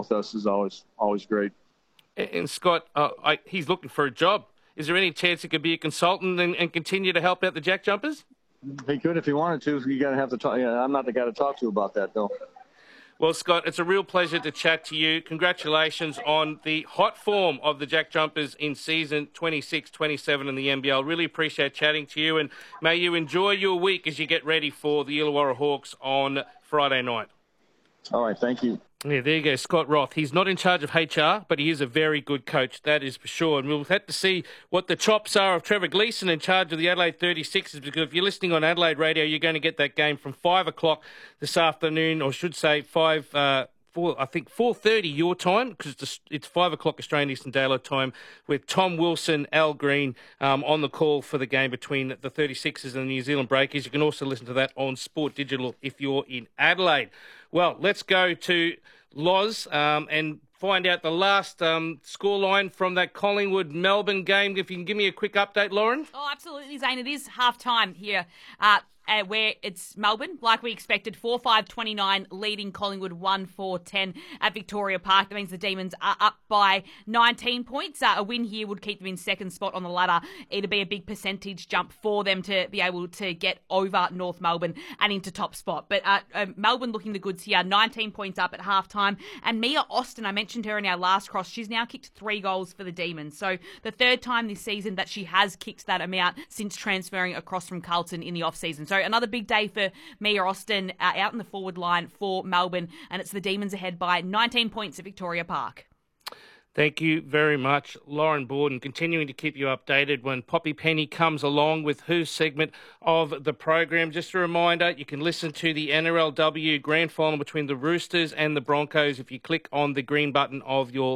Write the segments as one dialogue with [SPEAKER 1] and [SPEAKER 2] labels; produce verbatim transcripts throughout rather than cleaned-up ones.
[SPEAKER 1] with us is always always great.
[SPEAKER 2] And, and Scott, uh, I, he's looking for a job. Is there any chance he could be a consultant and, and continue to help out the Jack Jumpers?
[SPEAKER 1] He could if he wanted to. You got to have to talk. Yeah, I'm not the guy to talk to about that, though.
[SPEAKER 2] Well, Scott, it's a real pleasure to chat to you. Congratulations on the hot form of the Jack Jumpers in season twenty-six twenty-seven in the N B L. Really appreciate chatting to you, and may you enjoy your week as you get ready for the Illawarra Hawks on Friday night.
[SPEAKER 1] All right, thank you.
[SPEAKER 2] Yeah, there you go, Scott Roth. He's not in charge of H R, but he is a very good coach, that is for sure. And we'll have to see what the chops are of Trevor Gleeson in charge of the Adelaide thirty-sixers, because if you're listening on Adelaide Radio, you're going to get that game from five o'clock this afternoon, or should say five, uh, four, I think four thirty your time, because it's, it's five o'clock Australian Eastern Daylight Time, with Tom Wilson, Al Green um, on the call for the game between the thirty-sixers and the New Zealand Breakers. You can also listen to that on Sport Digital if you're in Adelaide. Well, let's go to Loz um, and find out the last um, scoreline from that Collingwood-Melbourne game. If you can give me a quick update, Lauren.
[SPEAKER 3] Oh, absolutely, Zane. It is half-time here uh, uh, where it's Melbourne, like we expected, four five twenty-nine, leading Collingwood one four ten at Victoria Park. That means the Demons are up by nineteen points. Uh, a win here would keep them in second spot on the ladder. It'd be a big percentage jump for them to be able to get over North Melbourne and into top spot. But uh, uh, Melbourne looking the goods here, nineteen points up at halftime. And Mia Austin, I mentioned her in our last cross, she's now kicked three goals for the Demons. So the third time this season that she has kicked that amount since transferring across from Carlton in the off-season. So another big day for Mia Austin uh, out in the forward line for Melbourne, and it's the Demons ahead by nineteen points at Victoria Park.
[SPEAKER 2] Thank you very much, Lauren Borden, continuing to keep you updated when Poppy Penny comes along with her segment of the program. Just a reminder, you can listen to the N R L W Grand Final between the Roosters and the Broncos if you click on the green button of your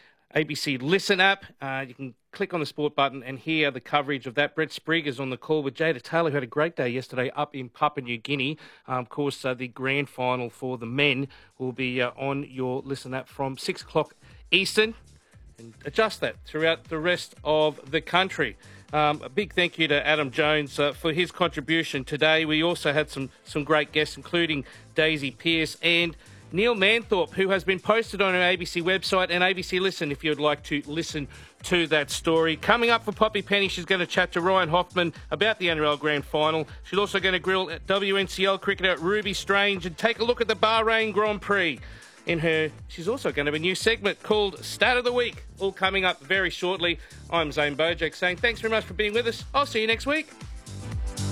[SPEAKER 2] A B C Listen app. Uh, you can click on the sport button and hear the coverage of that. Brett Sprigg is on the call with Jada Taylor, who had a great day yesterday up in Papua New Guinea. Um, of course, uh, the grand final for the men will be uh, on your Listen app from six o'clock Eastern. And adjust that throughout the rest of the country. Um, a big thank you to Adam Jones uh, for his contribution today. We also had some, some great guests, including Daisy Pearce and Neil Manthorpe, who has been posted on our A B C website and A B C Listen if you'd like to listen to that story. Coming up for Poppy Penny, she's going to chat to Ryan Hoffman about the N R L Grand Final. She's also going to grill W N C L cricketer Ruby Strange and take a look at the Bahrain Grand Prix. In her, she's also going to have a new segment called Stat of the Week, all coming up very shortly. I'm Zane Bojack saying thanks very much for being with us. I'll see you next week.